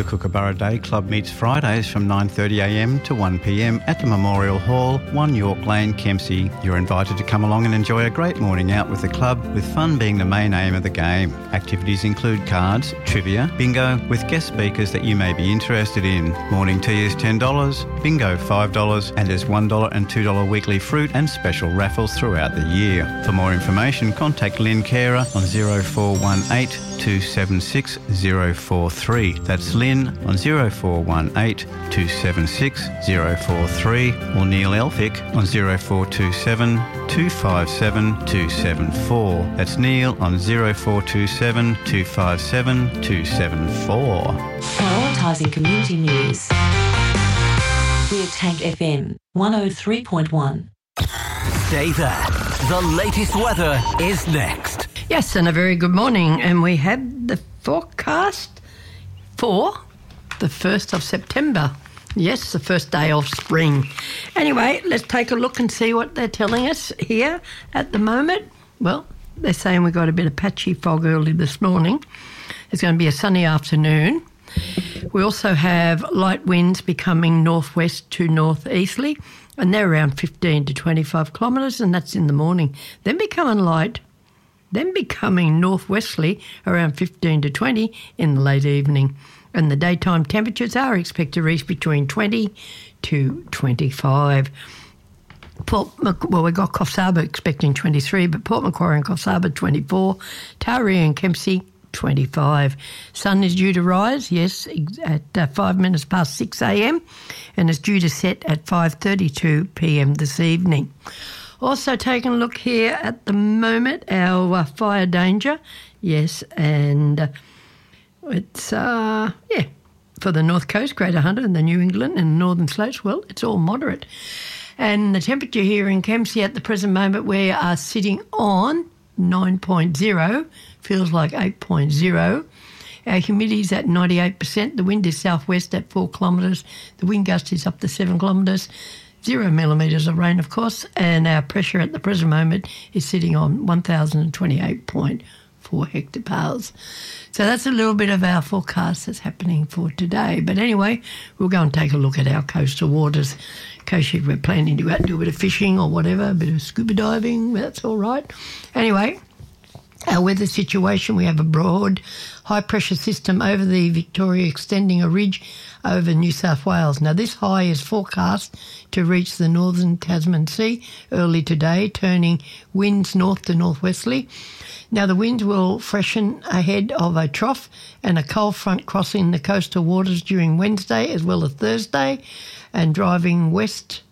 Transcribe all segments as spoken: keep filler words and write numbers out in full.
The Kookaburra Day Club meets Fridays from nine thirty a m to one p m at the Memorial Hall, one York Lane, Kempsey. You're invited to come along and enjoy a great morning out with the club, with fun being the main aim of the game. Activities include cards, trivia, bingo, with guest speakers that you may be interested in. Morning tea is ten dollars, bingo five dollars, and there's one dollar and two dollars weekly fruit and special raffles throughout the year. For more information, contact Lynn Carer on zero four one eight two seven six zero four three. That's Lynn on zero four one eight two seven six zero four three, or Neil Elphick on zero four two seven two five seven two seven four. That's Neil on zero four two seven two five seven two seven four. Prioritising community news. We're Tank F M one oh three point one. Stay there. The latest weather is next. Yes, and a very good morning. And we have the forecast for the first of September. Yes, the first day of spring. Anyway, let's take a look and see what they're telling us here at the moment. Well, they're saying we got a bit of patchy fog early this morning. It's going to be a sunny afternoon. We also have light winds becoming northwest to northeasterly, and they're around fifteen to twenty-five kilometres, and that's in the morning. Then becoming light, then becoming northwesterly around fifteen to twenty in the late evening. And the daytime temperatures are expected to reach between twenty to twenty-five. Port Mac- well, we got Coffs Harbour expecting twenty-three, but Port Macquarie and Coffs Harbour twenty-four, Taree and Kempsey twenty-five. Sun is due to rise, yes, at uh, five minutes past six a m, and it's due to set at five thirty-two p m this evening. Also taking a look here at the moment, our uh, fire danger, yes, and uh, it's, uh, yeah, for the North Coast, Greater Hunter and the New England and Northern Slopes, well, it's all moderate. And the temperature here in Kempsey at the present moment, we are sitting on nine point oh, feels like eight point oh. Our humidity is at ninety-eight percent. The wind is southwest at four kilometres. The wind gust is up to seven kilometres. Zero millimetres of rain, of course. And our pressure at the present moment is sitting on one thousand twenty-eight point four hectopascals. So that's a little bit of our forecast that's happening for today. But anyway, we'll go and take a look at our coastal waters. In case you were planning to go out and do a bit of fishing or whatever, a bit of scuba diving, that's all right. Anyway, our weather situation, we have a broad high-pressure system over the Victoria extending a ridge over New South Wales. Now, this high is forecast to reach the northern Tasman Sea early today, turning winds north to northwesterly. Now, the winds will freshen ahead of a trough and a cold front crossing the coastal waters during Wednesday as well as Thursday, and driving west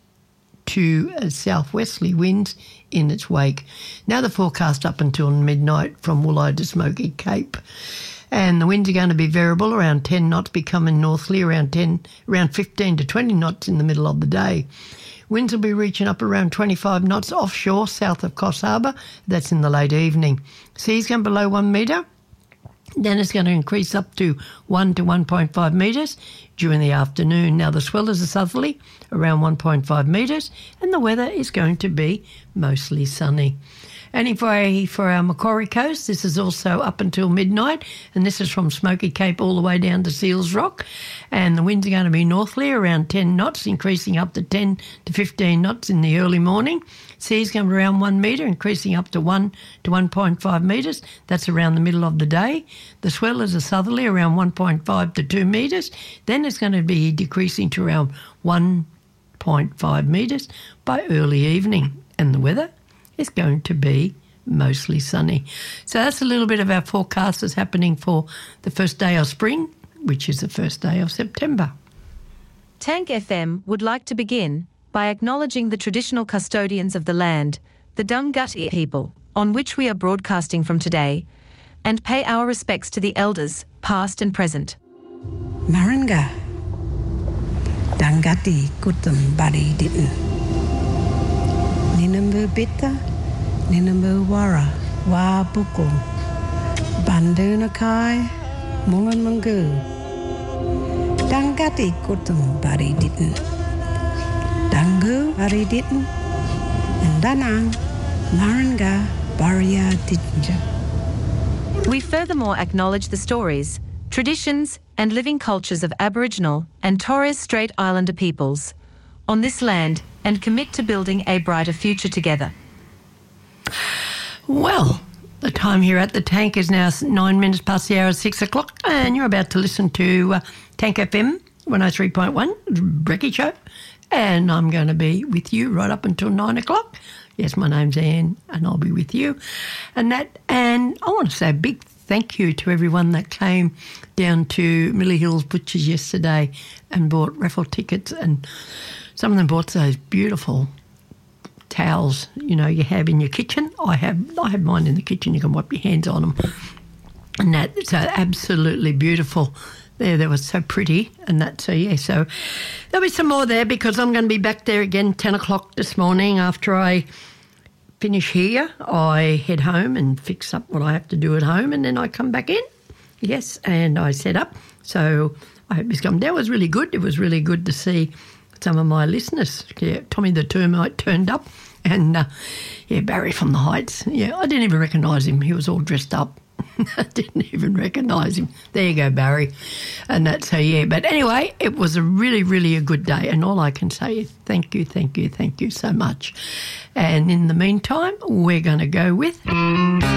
to southwesterly winds in its wake. Now the forecast up until midnight from Woolli to Smoky Cape. And the winds are going to be variable, around ten knots, becoming northerly around ten, around fifteen to twenty knots in the middle of the day. Winds will be reaching up around twenty-five knots offshore, south of Coffs Harbour. That's in the late evening. Seas going below one metre. Then it's going to increase up to one to one point five metres during the afternoon. Now the swell is a southerly, around one point five metres, and the weather is going to be mostly sunny. Anyway, for our Macquarie coast, this is also up until midnight, and this is from Smoky Cape all the way down to Seals Rock. And the winds are going to be northerly, around ten knots, increasing up to ten to fifteen knots in the early morning. Seas going to be around one metre, increasing up to one to one point five metres. That's around the middle of the day. The swell is a southerly, around one point five to two metres. Then it's going to be decreasing to around one point five metres by early evening. And the weather is going to be mostly sunny. So that's a little bit of our forecast that's happening for the first day of spring, which is the first day of September. Tank F M would like to begin by acknowledging the traditional custodians of the land, the Dunghutti people, on which we are broadcasting from today, and pay our respects to the elders, past and present. Maranga, Dunghutti kutum bari didn't. Ninambu bita, Ninambu wara, wa buku, Bandunakai, Mulan Mungu. Dunghutti kutum bari didn't. Dangu bari didn't. And Danang, Maranga, Baria didn't. We furthermore acknowledge the stories, traditions, and living cultures of Aboriginal and Torres Strait Islander peoples on this land and commit to building a brighter future together. Well, the time here at the Tank is now nine minutes past the hour of six o'clock, and you're about to listen to uh, Tank F M one oh three point one, Brecky Show, and I'm going to be with you right up until nine o'clock. Yes, my name's Anne, and I'll be with you. And that, and I want to say a big thank you to everyone that came down to Millie Hills Butchers yesterday and bought raffle tickets, and some of them bought those beautiful towels, you know, you have in your kitchen. I have I have mine in the kitchen. You can wipe your hands on them. And that, so absolutely beautiful. There, they were so pretty. And that, so yeah, so there'll be some more there because I'm going to be back there again ten o'clock this morning after I finish here. I head home and fix up what I have to do at home, and then I come back in. Yes, and I set up. So I hope this come. That was really good. It was really good to see some of my listeners. Yeah, Tommy the Termite turned up, and uh, yeah, Barry from the Heights. Yeah, I didn't even recognise him. He was all dressed up. I didn't even recognise him. There you go, Barry. And that's so, yeah. But anyway, it was a really, really a good day, and all I can say is thank you, thank you, thank you so much. And in the meantime, we're going to go with...